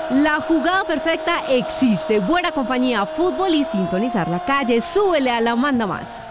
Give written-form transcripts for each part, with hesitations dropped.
La jugada perfecta existe. Buena compañía, fútbol y sintonizar la calle. Súbele a la Manda Más.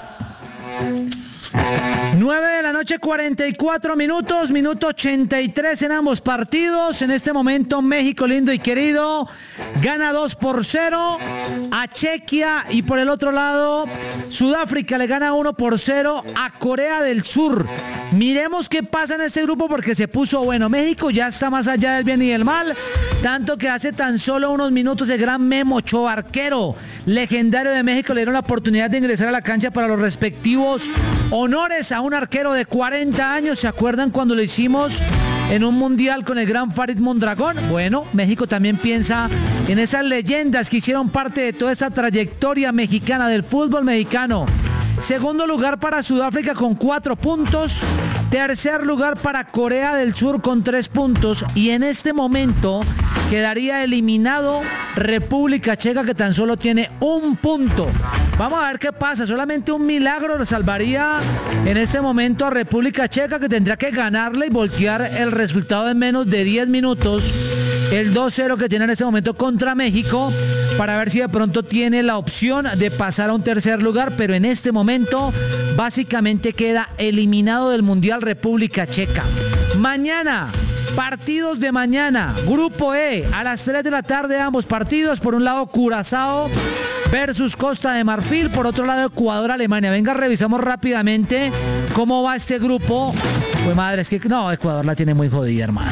9 de la noche, 44 minutos, minuto 83 en ambos partidos. En este momento México lindo y querido gana 2-0 a Chequia, y por el otro lado Sudáfrica le gana 1-0 a Corea del Sur. Miremos qué pasa en este grupo porque se puso bueno. México ya está más allá del bien y del mal, tanto que hace tan solo unos minutos el gran Memo Ochoa, arquero legendario de México, le dieron la oportunidad de ingresar a la cancha para los respectivos honores a un arquero de 40 años. ¿Se acuerdan cuando lo hicimos en un mundial con el gran Farid Mondragón? Bueno, México también piensa en esas leyendas que hicieron parte de toda esta trayectoria mexicana del fútbol mexicano. Segundo lugar para Sudáfrica con 4 puntos. Tercer lugar para Corea del Sur con 3 puntos. Y en este momento quedaría eliminado República Checa, que tan solo tiene 1 punto. Vamos a ver qué pasa. Solamente un milagro lo salvaría en este momento a República Checa, que tendría que ganarle y voltear el resultado en menos de 10 minutos. El 2-0 que tiene en este momento contra México, para ver si de pronto tiene la opción de pasar a un tercer lugar, pero en este momento básicamente queda eliminado del Mundial República Checa. Mañana, partidos de mañana, Grupo E, a las 3 de la tarde ambos partidos. Por un lado Curazao versus Costa de Marfil, por otro lado Ecuador, Alemania. Venga, revisamos rápidamente cómo va este grupo. Pues madre, es que no, Ecuador la tiene muy jodida, hermano.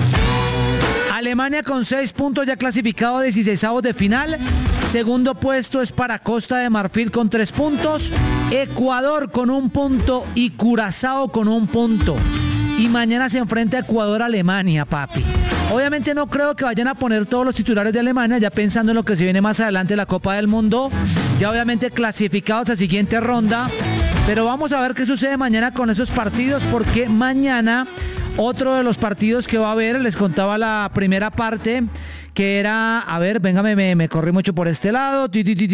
Alemania con 6 puntos, ya clasificado a 16avos de final. Segundo puesto es para Costa de Marfil con 3 puntos. Ecuador con 1 punto y Curazao con 1 punto. Y mañana se enfrenta a Ecuador-Alemania, papi. Obviamente no creo que vayan a poner todos los titulares de Alemania, ya pensando en lo que se viene más adelante, la Copa del Mundo. Ya obviamente clasificados a siguiente ronda. Pero vamos a ver qué sucede mañana con esos partidos, porque mañana otro de los partidos que va a haber, les contaba la primera parte, que era, a ver, venga, me corrí mucho por este lado.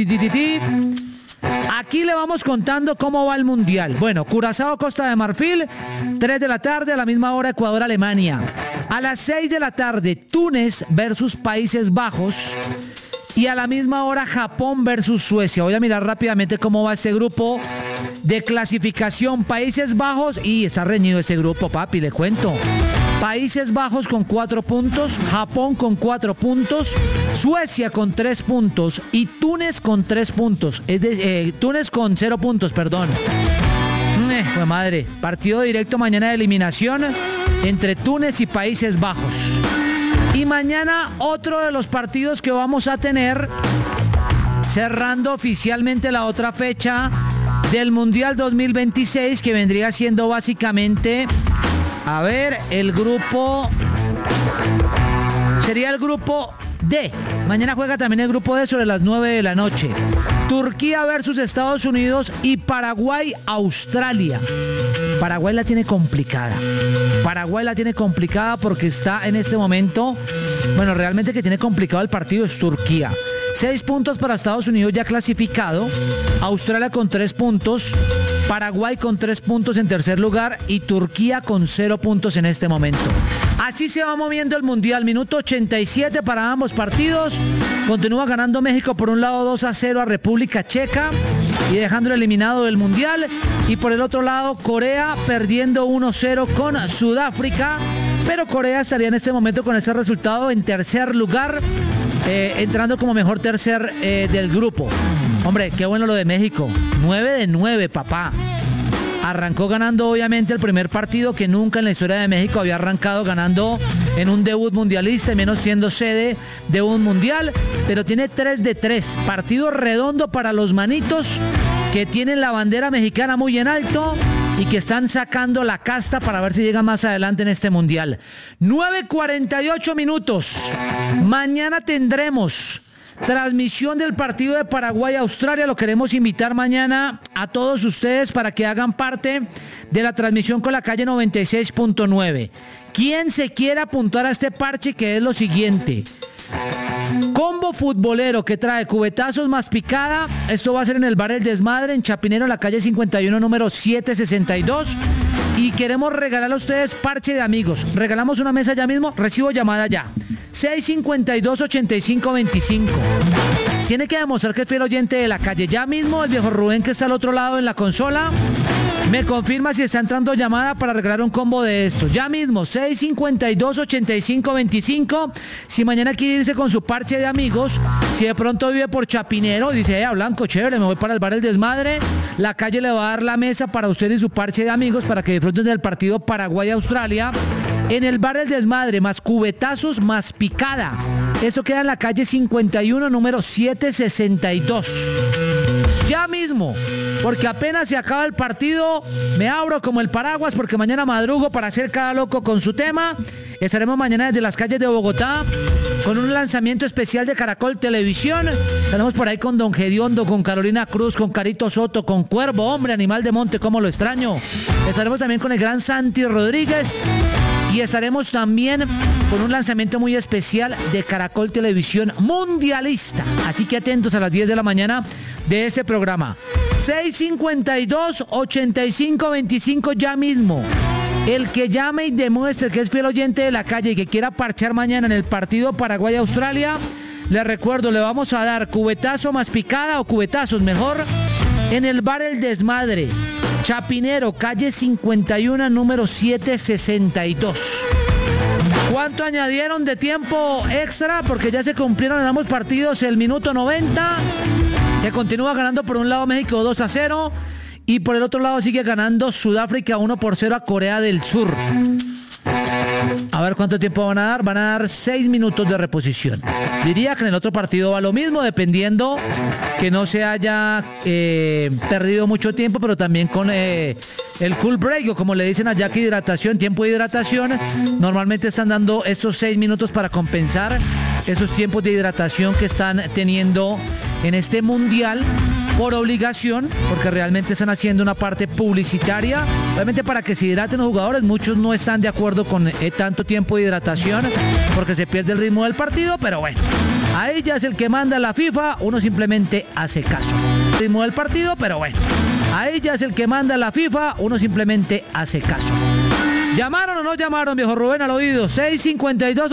Aquí le vamos contando cómo va el Mundial. Bueno, Curazao, Costa de Marfil, 3 de la tarde, a la misma hora Ecuador, Alemania. A las 6 de la tarde, Túnez versus Países Bajos. Y a la misma hora, Japón versus Suecia. Voy a mirar rápidamente cómo va este grupo de clasificación. Países Bajos, y está reñido este grupo, papi, le cuento. Países Bajos con 4 puntos, Japón con 4 puntos, Suecia con 3 puntos y Túnez con 3 puntos. Túnez con 0 puntos, perdón. Pues madre, partido directo mañana de eliminación entre Túnez y Países Bajos. Y mañana otro de los partidos que vamos a tener, cerrando oficialmente la otra fecha del Mundial 2026, que vendría siendo básicamente, a ver, el grupo, sería el grupo D. Mañana juega también el grupo D sobre las 9 de la noche. Turquía versus Estados Unidos y Paraguay-Australia. Paraguay la tiene complicada. Paraguay la tiene complicada porque está en este momento, bueno, realmente que tiene complicado el partido es Turquía. 6 puntos para Estados Unidos ya clasificado, Australia con 3 puntos, Paraguay con 3 puntos en tercer lugar y Turquía con 0 puntos en este momento. Así se va moviendo el Mundial. Minuto 87 para ambos partidos. Continúa ganando México por un lado 2-0 a República Checa y dejándolo eliminado del Mundial. Y por el otro lado Corea perdiendo 1-0 con Sudáfrica. Pero Corea estaría en este momento con este resultado en tercer lugar, entrando como mejor tercer del grupo. Hombre, qué bueno lo de México. 9 de 9, papá. Arrancó ganando obviamente el primer partido, que nunca en la historia de México había arrancado ganando en un debut mundialista, y menos siendo sede de un mundial, pero tiene 3 de 3. Partido redondo para los manitos, que tienen la bandera mexicana muy en alto y que están sacando la casta para ver si llegan más adelante en este mundial. 9:48 minutos. Mañana tendremos transmisión del partido de Paraguay-Australia. Lo queremos invitar mañana a todos ustedes para que hagan parte de la transmisión con la calle 96.9. ¿Quién se quiere apuntar a este parche, que es lo siguiente? Combo futbolero que trae cubetazos más picada. Esto va a ser en el bar El Desmadre, en Chapinero, en la calle 51, número 762. Y queremos regalar a ustedes parche de amigos. Regalamos una mesa ya mismo. Recibo llamada ya. 652-8525. Tiene que demostrar que es fiel oyente de la calle. Ya mismo el viejo Rubén, que está al otro lado en la consola, me confirma si está entrando llamada para regalar un combo de estos. Ya mismo, 652-8525. Si mañana quiere irse con su parche de amigos, si de pronto vive por Chapinero, dice, Blanco, chévere, me voy para el bar El Desmadre, la calle le va a dar la mesa para usted y su parche de amigos para que disfruten del partido Paraguay-Australia. En el bar El Desmadre, más cubetazos, más picada. Eso queda en la calle 51, número 762. Ya mismo, porque apenas se acaba el partido, me abro como el paraguas, porque mañana madrugo para hacer cada loco con su tema. Estaremos mañana desde las calles de Bogotá con un lanzamiento especial de Caracol Televisión. Estaremos por ahí con Don Gediondo, con Carolina Cruz, con Carito Soto, con Cuervo, hombre, animal de monte, cómo lo extraño. Estaremos también con el gran Santi Rodríguez. Y estaremos también con un lanzamiento muy especial de Caracol Televisión Mundialista. Así que atentos a las 10 de la mañana de este programa. 652-8525 ya mismo. El que llame y demuestre que es fiel oyente de la calle y que quiera parchar mañana en el partido Paraguay-Australia, le recuerdo, le vamos a dar cubetazo más picada, o cubetazos mejor, en el bar El Desmadre, Chapinero, calle 51, número 762. ¿Cuánto añadieron de tiempo extra? Porque ya se cumplieron en ambos partidos el minuto 90, que continúa ganando por un lado México 2-0 y por el otro lado sigue ganando Sudáfrica 1-0 a Corea del Sur. A ver cuánto tiempo van a dar. Van a dar 6 minutos de reposición. Diría que en el otro partido va lo mismo, dependiendo que no se haya perdido mucho tiempo, pero también con el cool break, o como le dicen allá, que hidratación, tiempo de hidratación. Normalmente están dando estos 6 minutos para compensar esos tiempos de hidratación que están teniendo en este mundial por obligación, porque realmente están haciendo una parte publicitaria, obviamente para que se hidraten los jugadores. Muchos no están de acuerdo con tanto tiempo de hidratación porque se pierde el ritmo del partido, pero bueno, ahí ya es el que manda la FIFA, uno simplemente hace caso. El ritmo del partido, pero bueno, ahí ya es el que manda la FIFA, uno simplemente hace caso. ¿Llamaron o no llamaron, viejo Rubén, al oído? 652